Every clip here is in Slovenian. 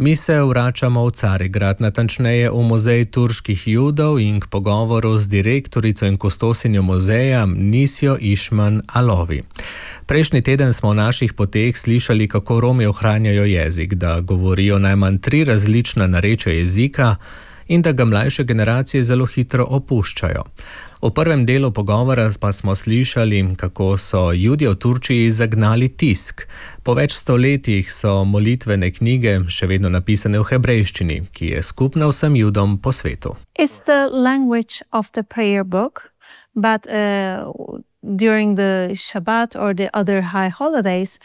Mi se vračamo v Carigrad, natančneje v muzej turških judov in k pogovoru z direktorico in kustosinjo muzeja Nisjo Išman Alovi. Prejšnji teden smo v naših poteh slišali, kako Romi ohranjajo jezik, da govorijo najmanj 3 različna narečja jezika in da ga mlajše generacije zelo hitro opuščajo. V prvem delu pogovora pa smo slišali, kako so Judje v Turčiji zagnali tisk. Po več stoletjih so molitvene knjige še vedno napisane v hebrejščini, ki je skupna vsem Judom po svetu. It's the language of the prayer book, but during the Shabbat or the other high holidays,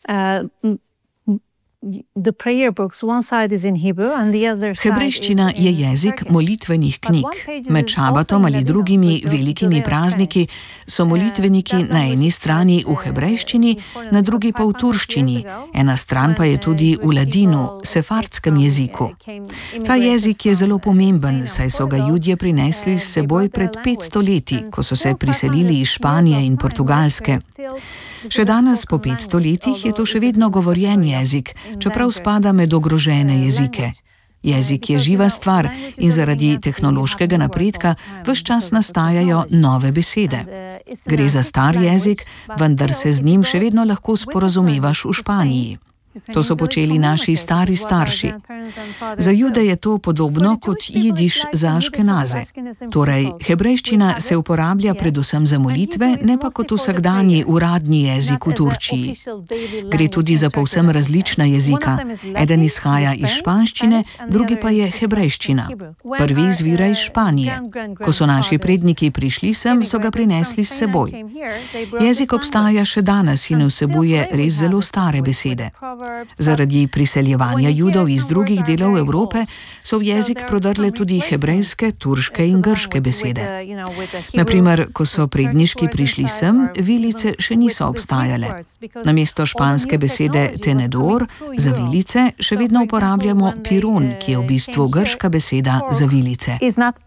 the prayer books, one side is in Hebrew and the other side Hebrejščina je jezik molitvenih knjig. Med šabatom ali drugimi velikimi prazniki so molitveniki na eni strani v hebrejščini, na drugi pa v turščini. Ena stran pa je tudi v ladinu, sefardskem jeziku. Ta jezik je zelo pomemben, saj so ga Judje prinesli s seboj pred 500 leti, ko so se priselili iz Španije in Portugalske. Še danes, po 500 letih, je to še vedno govorjen jezik, čeprav spada med ogrožene jezike. Jezik je živa stvar in zaradi tehnološkega napredka ves čas nastajajo nove besede. Gre za star jezik, vendar se z njim še vedno lahko sporazumevaš v Španiji. To so počeli naši stari starši. Za Jude je to podobno kot jidiš za Aškenaze. Torej, hebrejščina se uporablja predvsem za molitve, ne pa kot vsakdanji uradni jezik v Turčiji. Gre tudi za povsem različna jezika. Eden izhaja iz španščine, drugi pa je hebrejščina. Prvi izvira iz Španije. Ko so naši predniki prišli sem, so ga prinesli s seboj. Jezik obstaja še danes in vsebuje res zelo stare besede. Zaradi priseljevanja Judov iz drugih delov Evrope so v jezik prodrle tudi hebrejske, turške in grške besede. Naprimer, ko so predniški prišli sem, vilice še niso obstajale. Namesto španske besede tenedor za vilice še vedno uporabljamo piron, ki je v bistvu grška beseda za vilice.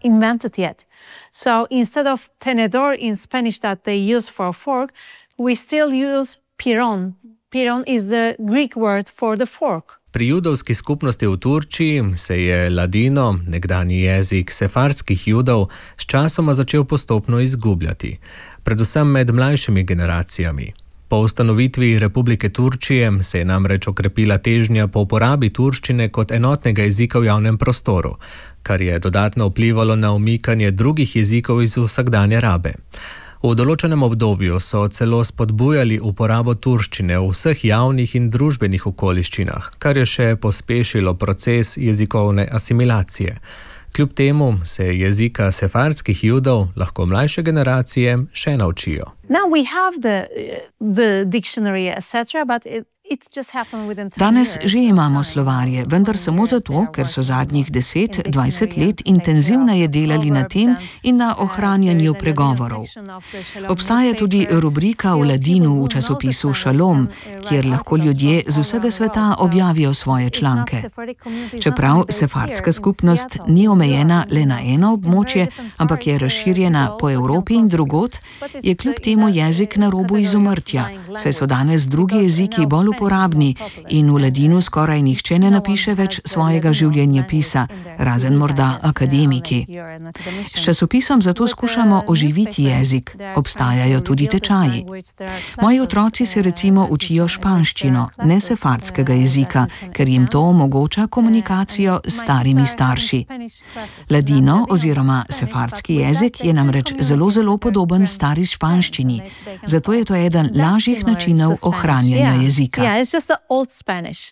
So instead of tenedor in Spanish that they use for a fork, we still use piron. Piron is the Greek word for the fork. Pri judovski skupnosti v Turčiji se je ladino, nekdanji jezik sefardskih Judov, s časoma začel postopno izgubljati, predvsem med mlajšimi generacijami. Po ustanovitvi Republike Turčije se je namreč okrepila težnja po uporabi turščine kot enotnega jezika v javnem prostoru, kar je dodatno vplivalo na umikanje drugih jezikov iz vsakdanje rabe. V določenem obdobju so celo spodbujali uporabo turščine v vseh javnih in družbenih okoliščinah, kar je še pospešilo proces jezikovne asimilacije. Kljub temu se jezika sefardskih Judov lahko mlajše generacije še naučijo. Now we have the dictionary, etc., but Danes že imamo slovarje, vendar samo zato, ker so zadnjih 10-20 let intenzivneje delali na tem in na ohranjanju pregovorov. Obstaja tudi rubrika v ladinu v časopisu Šalom, kjer lahko ljudje z vsega sveta objavijo svoje članke. Čeprav sefardska skupnost ni omejena le na eno območje, ampak je razširjena po Evropi in drugod, je kljub temu jezik na robu izumrtja, saj so danes drugi jeziki bolj uporabni in v ladinu skoraj nihče ne napiše več svojega življenjepisa, razen morda akademiki. S časopisom zato skušamo oživiti jezik, obstajajo tudi tečaji. Moji otroci se recimo učijo španščino, ne sefardskega jezika, ker jim to omogoča komunikacijo s starimi starši. Ladino oziroma sefardski jezik je namreč zelo podoben stari španščini, zato je to eden lažjih načinov ohranjanja jezika. It's just the old Spanish.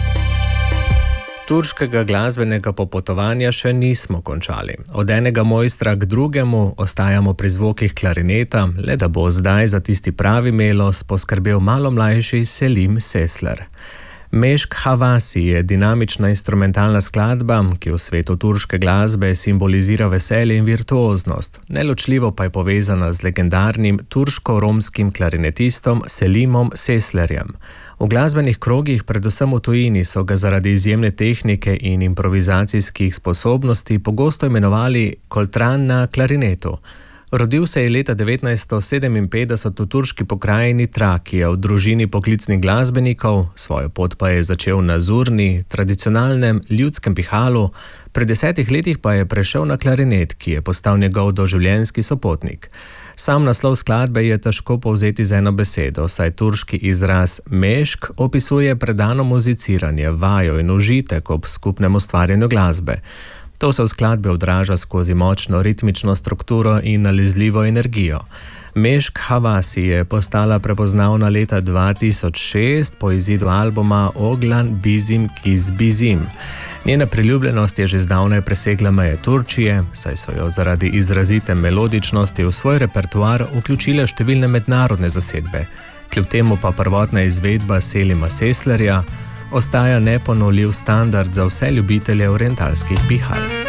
Turškega glasbenega popotovanja še nismo končali. Od enega mojstra k drugemu ostajamo pri zvokih klarineta, le da bo zdaj za tisti pravi melos poskrbel malo mlajši Selim Sesler. Mešk Havasi je dinamična instrumentalna skladba, ki v svetu turške glasbe simbolizira veselje in virtuoznost, neločljivo pa je povezana z legendarnim turško-romskim klarinetistom Selimom Seslerjem. V glasbenih krogih, predvsem v tujini, so ga zaradi izjemne tehnike in improvizacijskih sposobnosti pogosto imenovali Koltran na klarinetu. Rodil se je leta 1957 v turški pokrajini Trakija v družini poklicnih glasbenikov, svojo pot pa je začel na zurni, tradicionalnem ljudskem pihalu, pri 10 letih pa je prešel na klarinet, ki je postal njegov doživljenjski sopotnik. Sam naslov skladbe je težko povzeti z eno besedo, saj turški izraz mešk opisuje predano muziciranje, vajo in užitek ob skupnem ustvarjanju glasbe. To se v skladbi odraža skozi močno ritmično strukturo in nalezljivo energijo. Mešk Havasi je postala prepoznavna leta 2006 po izidu albuma Oglan Bizim Kiz Bizim. Njena priljubljenost je že zdavnaj presegla meje Turčije, saj so jo zaradi izrazite melodičnosti v svoj repertoar vključile številne mednarodne zasedbe. Kljub temu pa prvotna izvedba Selima Seslerja ostaja neponovljiv standard za vse ljubitelje orientalskih pihal.